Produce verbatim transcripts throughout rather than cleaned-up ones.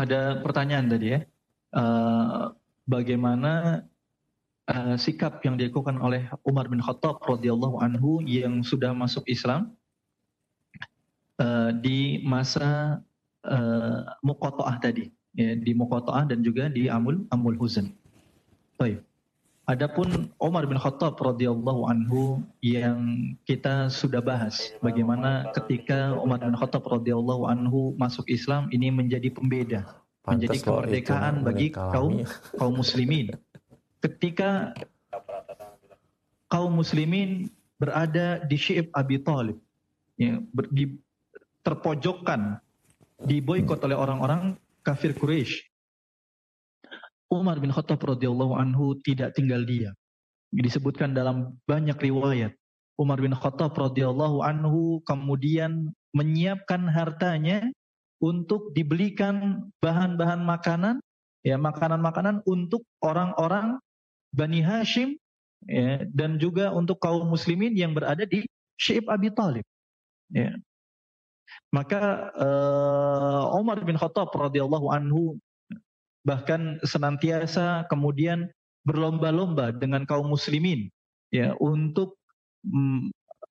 ada pertanyaan tadi ya, uh, bagaimana uh, sikap yang dilakukan oleh Umar bin Khattab radhiyallahu anhu yang sudah masuk Islam uh, di masa uh, Muqatta'ah tadi, ya, di Muqatta'ah dan juga di Amul Amul Huzn. Baik. Adapun Umar bin Khattab radhiyallahu anhu yang kita sudah bahas bagaimana ketika Umar bin Khattab radhiyallahu anhu masuk Islam ini menjadi pembeda, Pantes menjadi kemerdekaan bagi kaum kaum muslimin. Ketika kaum muslimin berada di Syi'ib Abi Thalib, ya, ber, di, terpojokkan, diboikot oleh orang-orang kafir Quraisy. Umar bin Khattab radhiyallahu anhu tidak tinggal diam. Disebutkan dalam banyak riwayat. Umar bin Khattab radhiyallahu anhu kemudian menyiapkan hartanya untuk dibelikan bahan-bahan makanan, ya makanan-makanan untuk orang-orang Bani Hashim, ya, dan juga untuk kaum muslimin yang berada di Syi'ib Abi Thalib. Ya. Maka uh, Umar bin Khattab radhiyallahu anhu bahkan senantiasa kemudian berlomba-lomba dengan kaum muslimin, ya, untuk mm,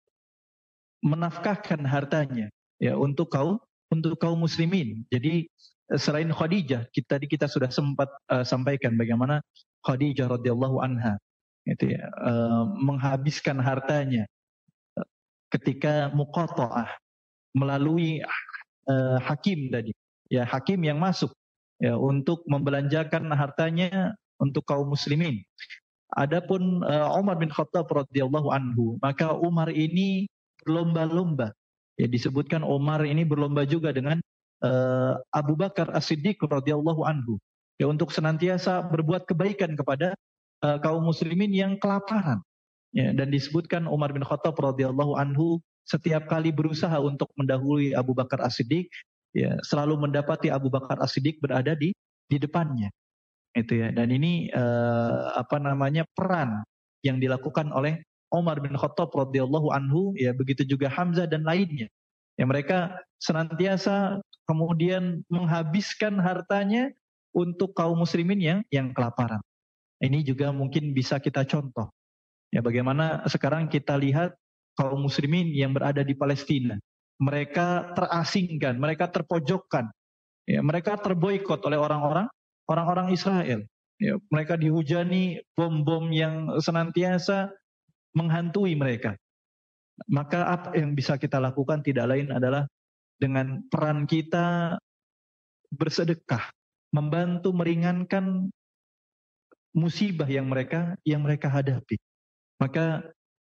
menafkahkan hartanya, ya, untuk kaum untuk kaum muslimin. Jadi selain Khadijah, kita tadi kita sudah sempat uh, sampaikan bagaimana Khadijah radhiyallahu anha itu ya, uh, menghabiskan hartanya uh, ketika Muqatta'ah melalui uh, hakim tadi, ya, hakim yang masuk, ya, untuk membelanjakan hartanya untuk kaum muslimin. Adapun uh, Umar bin Khattab radhiyallahu anhu, maka Umar ini berlomba-lomba. Ya, disebutkan Umar ini berlomba juga dengan uh, Abu Bakar As-Siddiq radhiyallahu anhu, ya, untuk senantiasa berbuat kebaikan kepada uh, kaum muslimin yang kelaparan. Ya, dan disebutkan Umar bin Khattab radhiyallahu anhu setiap kali berusaha untuk mendahului Abu Bakar As-Siddiq, ya, selalu mendapati Abu Bakar As-Siddiq berada di di depannya, itu ya. Dan ini uh, apa namanya peran yang dilakukan oleh Umar bin Khattab radhiyallahu anhu, ya, begitu juga Hamzah dan lainnya. Ya, mereka senantiasa kemudian menghabiskan hartanya untuk kaum muslimin yang yang kelaparan. Ini juga mungkin bisa kita contoh. Ya, bagaimana sekarang kita lihat kaum muslimin yang berada di Palestina. Mereka terasingkan, mereka terpojokkan, ya, mereka terboikot oleh orang-orang orang-orang Israel. Ya, mereka dihujani bom-bom yang senantiasa menghantui mereka. Maka apa yang bisa kita lakukan tidak lain adalah dengan peran kita bersedekah, membantu meringankan musibah yang mereka yang mereka hadapi. Maka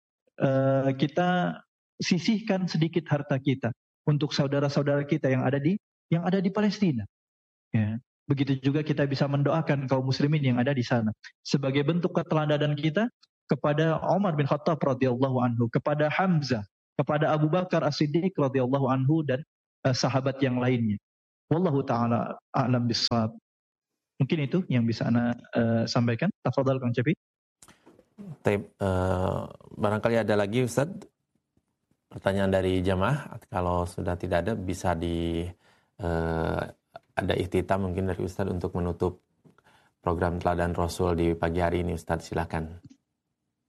uh, kita sisihkan sedikit harta kita untuk saudara-saudara kita yang ada di yang ada di Palestina. Ya. Begitu juga kita bisa mendoakan kaum muslimin yang ada di sana sebagai bentuk keteladanan kita kepada Umar bin Khattab radhiyallahu anhu, kepada Hamzah, kepada Abu Bakar As-Siddiq radhiyallahu anhu dan uh, sahabat yang lainnya. Wallahu taala a'lam bissawab. Mungkin itu yang bisa ana uh, sampaikan. Tafadhal Kang Cepi. Taib, uh, barangkali ada lagi Ustaz pertanyaan dari jamaah. Kalau sudah tidak ada bisa di uh, ada ikhtitam mungkin dari Ustaz untuk menutup program Teladan Rasul di pagi hari ini. Ustaz silakan.